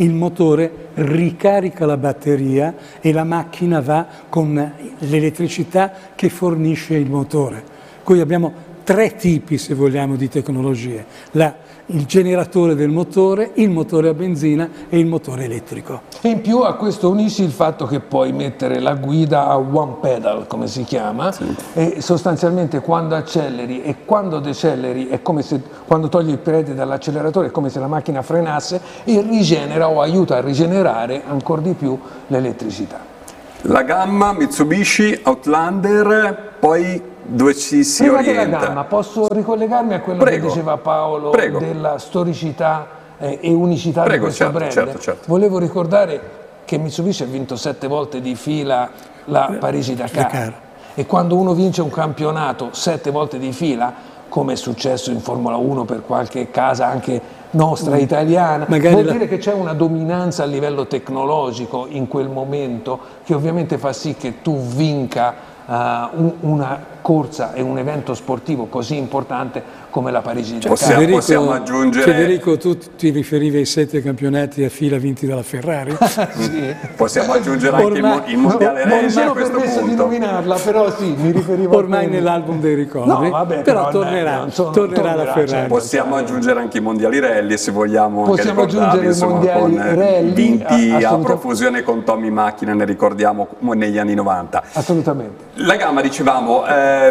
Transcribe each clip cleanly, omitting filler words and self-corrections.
il motore ricarica la batteria e la macchina va con l'elettricità che fornisce il motore. Qui abbiamo 3 tipi, se vogliamo, di tecnologie: il generatore del motore, il motore a benzina e il motore elettrico. E in più a questo unisci il fatto che puoi mettere la guida a one pedal, come si chiama, sì. E sostanzialmente quando acceleri e quando deceleri è come se, quando togli il piede dall'acceleratore, è come se la macchina frenasse e rigenera o aiuta a rigenerare ancora di più l'elettricità. La gamma Mitsubishi Outlander, poi dove ci si Prima orienta? della gamma, posso ricollegarmi a quello che diceva Paolo della storicità e unicità di questo brand? Certo. Volevo ricordare che Mitsubishi ha vinto 7 volte di fila la Parigi-Dakar e quando uno vince un campionato 7 volte di fila, come è successo in Formula 1 per qualche casa anche nostra italiana, vuol dire che c'è una dominanza a livello tecnologico in quel momento che ovviamente fa sì che tu vinca una corsa e un evento sportivo così importante come la Parigi-Dakar. Possiamo aggiungere... Federico, tu ti riferivi ai 7 campionati a fila vinti dalla Ferrari? Sì. Possiamo aggiungere anche il mondiale rally a questo punto. Non mi sono permesso di nominarla, però sì, mi riferivo ormai nell'album dei ricordi. No, vabbè, però tornerà la Ferrari. Possiamo aggiungere anche i mondiali rally, se vogliamo. Possiamo aggiungere i mondiali rally vinti a profusione con Tommy Macchina, ne ricordiamo, negli anni 90. Assolutamente. La gamma, dicevamo,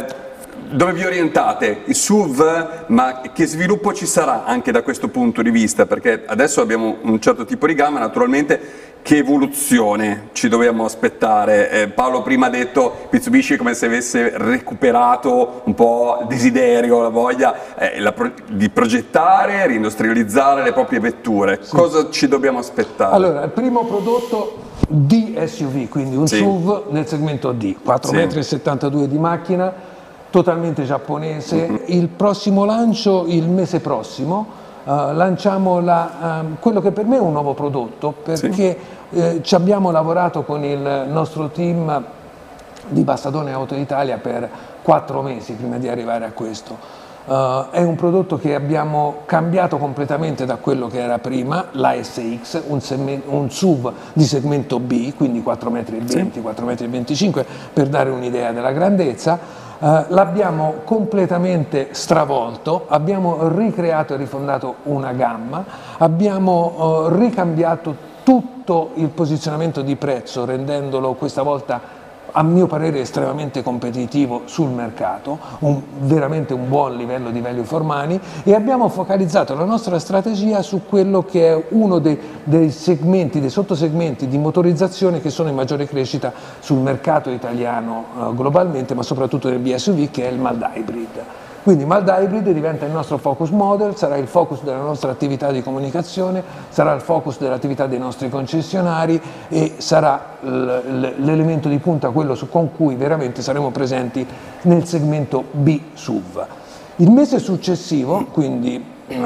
dove vi orientate? Il SUV, ma che sviluppo ci sarà anche da questo punto di vista? Perché adesso abbiamo un certo tipo di gamma, naturalmente che evoluzione ci dobbiamo aspettare? Paolo prima ha detto Mitsubishi come se avesse recuperato un po' il desiderio, la voglia di progettare, reindustrializzare le proprie vetture. Sì. Cosa ci dobbiamo aspettare? Allora, il primo prodotto D SUV, quindi un SUV nel segmento D, 4,72 m di macchina, totalmente giapponese. Il prossimo lancio, il mese prossimo, lanciamo quello che per me è un nuovo prodotto, perché ci abbiamo lavorato con il nostro team di Bastadone Auto Italia per 4 mesi prima di arrivare a questo. È un prodotto che abbiamo cambiato completamente da quello che era prima, l'ASX, un SUV di segmento B, quindi 4,20 m, 4,25 m, per dare un'idea della grandezza. L'abbiamo completamente stravolto, abbiamo ricreato e rifondato una gamma, abbiamo ricambiato tutto il posizionamento di prezzo, rendendolo questa volta a mio parere estremamente competitivo sul mercato, veramente un buon livello di value for money, e abbiamo focalizzato la nostra strategia su quello che è uno dei segmenti, dei sottosegmenti di motorizzazione che sono in maggiore crescita sul mercato italiano globalmente, ma soprattutto nel BSUV, che è il mild hybrid. Quindi mild hybrid diventa il nostro focus model, sarà il focus della nostra attività di comunicazione, sarà il focus dell'attività dei nostri concessionari e sarà l'elemento di punta, quello con cui veramente saremo presenti nel segmento B SUV. Il mese successivo, quindi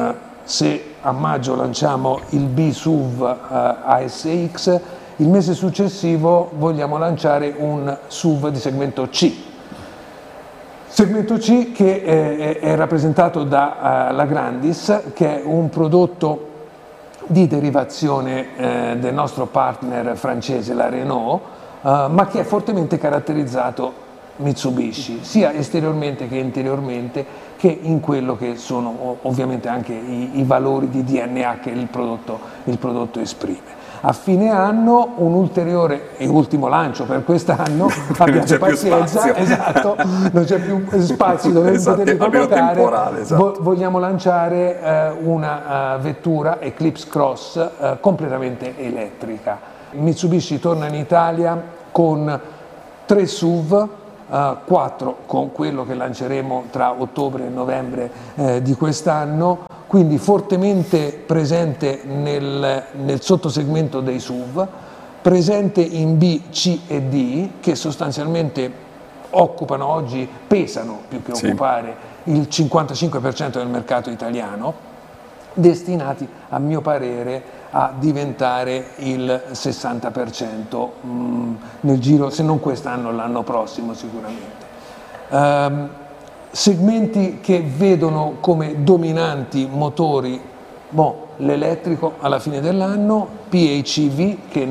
se a maggio lanciamo il B SUV ASX, il mese successivo vogliamo lanciare un SUV di segmento C. Segmento C che è rappresentato da la Grandis, che è un prodotto di derivazione del nostro partner francese, la Renault, ma che è fortemente caratterizzato Mitsubishi, sia esteriormente che interiormente, che in quello che sono ovviamente anche i valori di DNA che il prodotto esprime. A fine anno un ulteriore e ultimo lancio per quest'anno, abbiate pazienza, esatto, non c'è più spazio dove poterli collocare, vogliamo lanciare una vettura Eclipse Cross completamente elettrica. Mitsubishi torna in Italia con 3 SUV, 4 con quello che lanceremo tra ottobre e novembre di quest'anno, quindi fortemente presente nel sottosegmento dei SUV, presente in B, C e D, che sostanzialmente occupano oggi, pesano più che occupare il 55% del mercato italiano, destinati a mio parere a diventare il 60% nel giro, se non quest'anno, l'anno prossimo sicuramente. Segmenti che vedono come dominanti motori l'elettrico alla fine dell'anno, PHEV che